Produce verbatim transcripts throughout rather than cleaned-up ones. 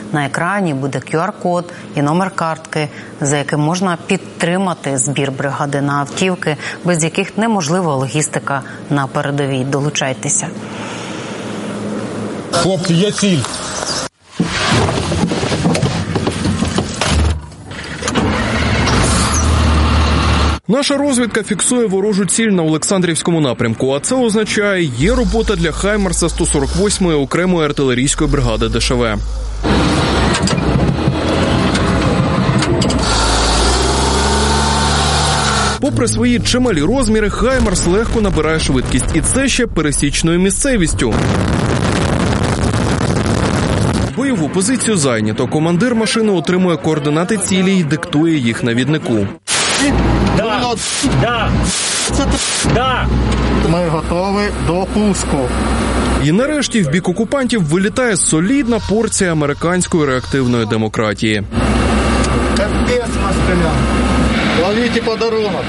на екрані буде ку ар-код і номер картки, за яким можна підтримати збір бригади на автівки, без яких неможлива логістика на передовій. Долучайтеся. Хлопці, є ціль. Наша розвідка фіксує ворожу ціль на Олександрівському напрямку, а це означає, є робота для Хаймерса сто сорок восьмої окремої артилерійської бригади де ше ве. Попри свої чималі розміри, Хаймерс легко набирає швидкість, і це ще пересічною місцевістю. Бойову позицію зайнято. Командир машини отримує координати цілі і диктує їх навіднику. Да. Да. Да. Ми готові до пуску. І нарешті в бік окупантів вилітає солідна порція американської реактивної демократії. Капець москалям. Ловіть подарунок.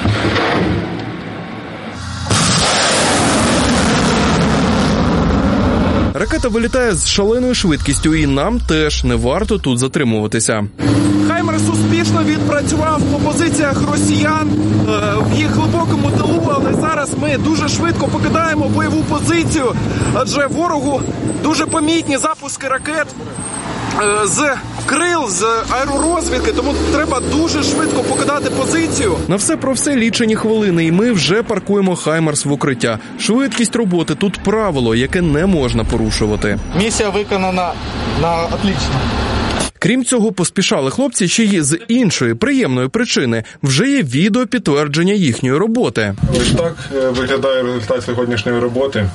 Ракета вилітає з шаленою швидкістю, і нам теж не варто тут затримуватися. Хаймерс успішно відпрацював по позиціях росіян в їх глибокому тилу, але зараз ми дуже швидко покидаємо бойову позицію, адже ворогу дуже помітні запуски ракет з крил, з аеророзвідки, тому треба дуже швидко покидати позицію. На все про все лічені хвилини, і ми вже паркуємо Хаймерс в укриття. Швидкість роботи тут правило, яке не можна порушувати. Місія виконана на отлично. Крім цього, поспішали хлопці ще й з іншої приємної причини. Вже є відео підтвердження їхньої роботи. Ось так виглядає результат сьогоднішньої роботи.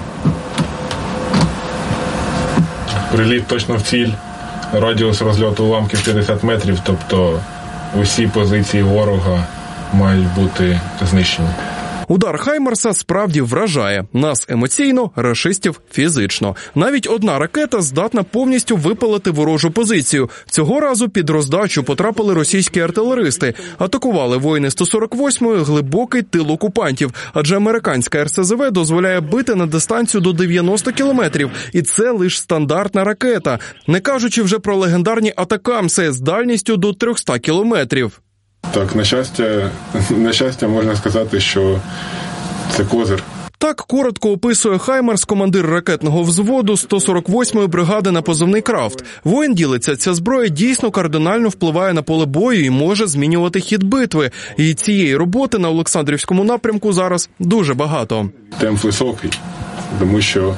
Приліт точно в ціль. Радіус розльоту уламків п'ятдесят метрів, тобто усі позиції ворога мають бути знищені. Удар Хаймерса справді вражає. Нас емоційно, рашистів фізично. Навіть одна ракета здатна повністю випалити ворожу позицію. Цього разу під роздачу потрапили російські артилеристи. Атакували воїни сто сорок восьмої глибокий тил окупантів, адже американська ер ес зет ве дозволяє бити на дистанцію до дев'яноста кілометрів. І це лише стандартна ракета, не кажучи вже про легендарні атакамси з дальністю до трьохсот кілометрів. Так, на щастя, на щастя, можна сказати, що це козир. Так коротко описує Хаймерс командир ракетного взводу сто сорок восьмої бригади на позивний «Крафт». Воїн ділиться, ця зброя дійсно кардинально впливає на поле бою і може змінювати хід битви. І цієї роботи на Олександрівському напрямку зараз дуже багато. Темп високий, тому що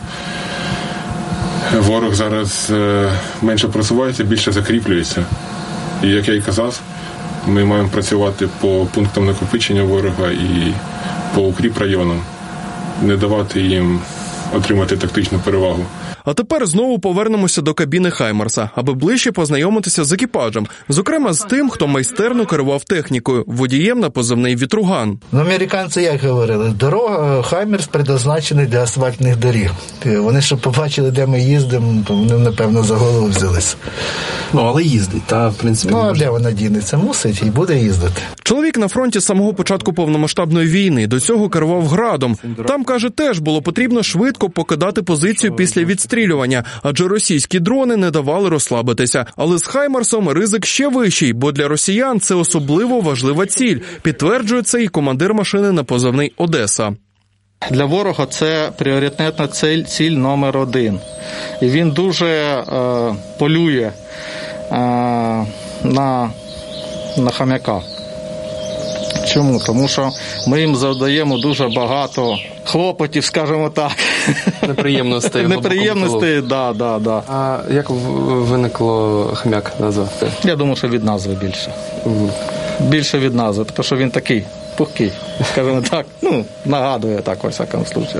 ворог зараз менше просувається, більше закріплюється. І, як я й казав, ми маємо працювати по пунктам накопичення ворога і по укріп-районам, не давати їм отримати тактичну перевагу. А тепер знову повернемося до кабіни Хаймерса, аби ближче познайомитися з екіпажем. Зокрема, з тим, хто майстерно керував технікою, водієм на позивний «Вітруган». Ну, американці як говорили, дорога, Хаймерс предназначений для асфальтних доріг. Вони, щоб побачили, де ми їздимо, то вони, напевно, за голову взялись. Ну, але їздить, та, в принципі. Ну, а де вона дінеться? Мусить і буде їздити. Чоловік на фронті з самого початку повномасштабної війни, до цього керував «Градом». Там, каже, теж було потрібно швидко покидати позицію після відстрілювання, адже російські дрони не давали розслабитися. Але з Хаймерсом ризик ще вищий, бо для росіян це особливо важлива ціль. Підтверджує це і командир машини на позивний «Одеса». Для ворога це пріоритетна ціль, ціль номер один. І він дуже е, полює е, на, на хам'яка. Чому? Тому що ми їм завдаємо дуже багато хлопотів, скажімо так. Неприємностей. Неприємностей, так, да, да, да. А як виникло хам'як назва? Я думаю, що від назви більше. Угу. Більше від назви, тому що він такий пухкий, скажімо так. Ну, нагадує так, во всякому случаю.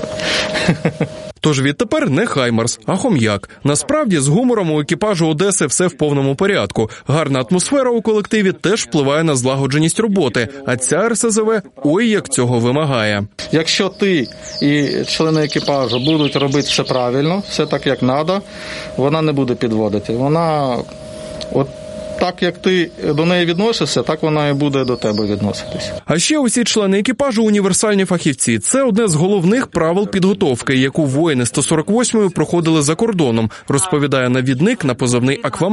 Тож відтепер не Хаймерс, а Хом'як. Насправді, з гумором у екіпажу Одеси все в повному порядку. Гарна атмосфера у колективі теж впливає на злагодженість роботи, а ця ер ес зет ве ой як цього вимагає. Якщо ти і члени екіпажу будуть робити все правильно, все так, як треба, вона не буде підводити. Вона, от так, як ти до неї відносишся, так вона і буде до тебе відноситись. А ще усі члени екіпажу – універсальні фахівці. Це одне з головних правил підготовки, яку воїни сто сорок восьмої проходили за кордоном, розповідає навідник на позивний «Аквамарин».